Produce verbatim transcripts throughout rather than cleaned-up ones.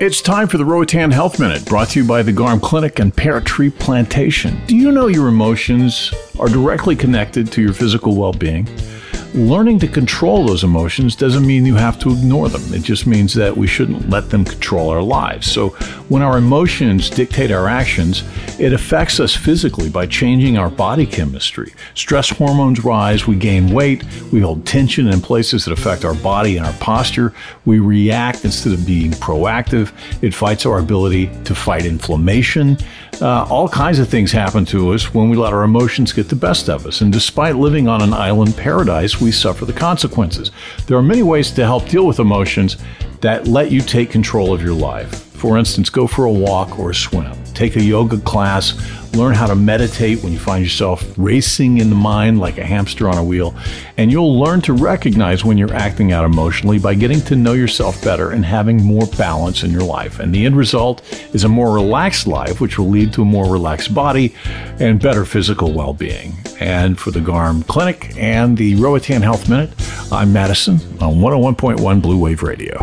It's time for the Roatan Health Minute, brought to you by the Garm Clinic and Pear Tree Plantation. Do you know your emotions are directly connected to your physical well-being? Learning to control those emotions doesn't mean you have to ignore them. It just means that we shouldn't let them control our lives. So when our emotions dictate our actions, it affects us physically by changing our body chemistry. Stress hormones rise, we gain weight, we hold tension in places that affect our body and our posture, we react instead of being proactive. It fights our ability to fight inflammation. Uh, all kinds of things happen to us when we let our emotions get the best of us. And despite living on an island paradise, we suffer the consequences. There are many ways to help deal with emotions that let you take control of your life. For instance, go for a walk or a swim. Take a yoga class. Learn how to meditate when you find yourself racing in the mind like a hamster on a wheel. And you'll learn to recognize when you're acting out emotionally by getting to know yourself better and having more balance in your life. And the end result is a more relaxed life, which will lead to a more relaxed body and better physical well-being. And for the Garm Clinic and the Roatan Health Minute, I'm Madison on one oh one point one Blue Wave Radio.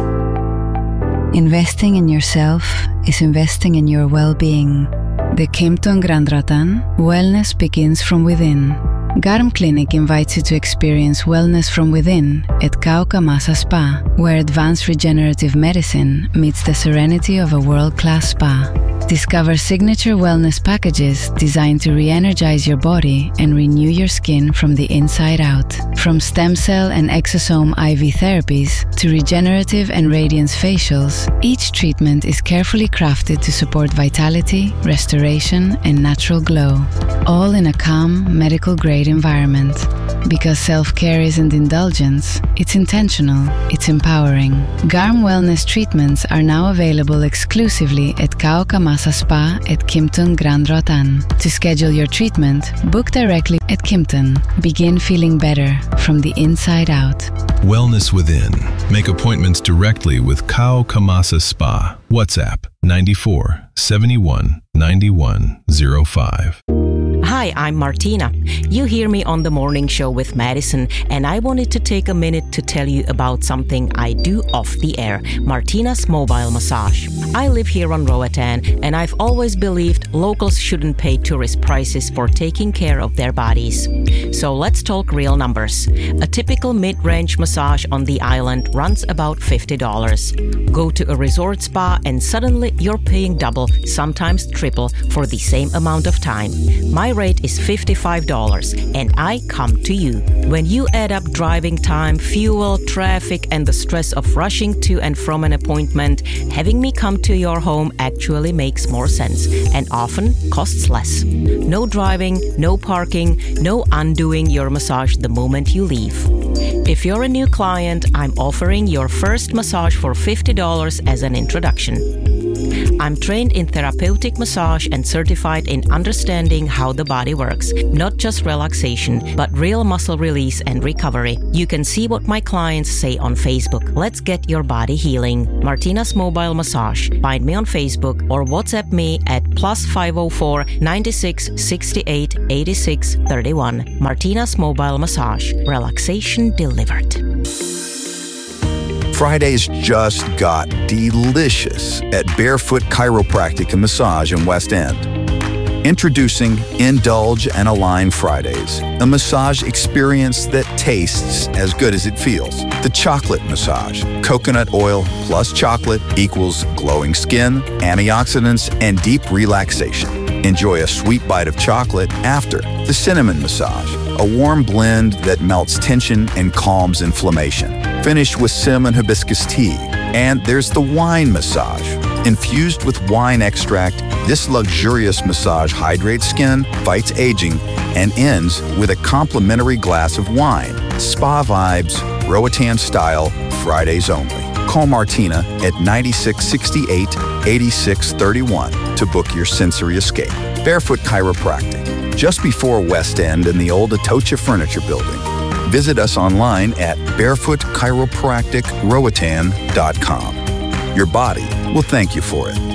Investing in yourself is investing in your well-being. The Kimpton Grand Roatan, wellness begins from within. Garm Clinic invites you to experience wellness from within at Kaukamasa Spa, where advanced regenerative medicine meets the serenity of a world-class spa. Discover signature wellness packages designed to re-energize your body and renew your skin from the inside out. From stem cell and exosome I V therapies to regenerative and radiance facials, each treatment is carefully crafted to support vitality, restoration, and natural glow, all in a calm, medical-grade environment. Because self-care isn't indulgence, it's intentional, it's empowering. Garm Wellness treatments are now available exclusively at Kaukamasa Spa at Kimpton Grand Roatan. To schedule your treatment, book directly at Kimpton. Begin feeling better from the inside out. Wellness Within. Make appointments directly with Kaukamasa Spa. WhatsApp nine four seven one nine one zero five. Hi, I'm Martina. You hear me on the morning show with Madison, and I wanted to take a minute to tell you about something I do off the air, Martina's Mobile Massage. I live here on Roatan, and I've always believed locals shouldn't pay tourist prices for taking care of their bodies. So let's talk real numbers. A typical mid-range massage on the island runs about fifty dollars. Go to a resort spa and suddenly you're paying double, sometimes triple, for the same amount of time. My rate is fifty-five dollars, and I come to you. When you add up driving time, fuel, traffic, and the stress of rushing to and from an appointment, having me come to your home actually makes more sense and often costs less. No driving, no parking, no undoing your massage the moment you leave. If you're a new client, I'm offering your first massage for fifty dollars as an introduction. I'm trained in therapeutic massage and certified in understanding how the body works, not just relaxation, but real muscle release and recovery. You can see what my clients say on Facebook. Let's get your body healing. Martina's Mobile Massage. Find me on Facebook or WhatsApp me at plus five oh four, ninety-six, sixty-eight, eighty-six, thirty-one. Martina's Mobile Massage. Relaxation delivered. Fridays just got delicious at Barefoot Chiropractic and Massage in West End. Introducing Indulge and Align Fridays, a massage experience that tastes as good as it feels. The chocolate massage. Coconut oil plus chocolate equals glowing skin, antioxidants, and deep relaxation. Enjoy a sweet bite of chocolate after. The cinnamon massage, a warm blend that melts tension and calms inflammation. Finish with cinnamon hibiscus tea. And there's the wine massage. Infused with wine extract, this luxurious massage hydrates skin, fights aging, and ends with a complimentary glass of wine. Spa vibes, Roatan style, Fridays only. Call Martina at ninety-six sixty-eight, eighty-six thirty-one to book your sensory escape. Barefoot Chiropractic, just before West End in the old Atocha Furniture Building. Visit us online at barefoot chiropractic roatan dot com. Your body will thank you for it.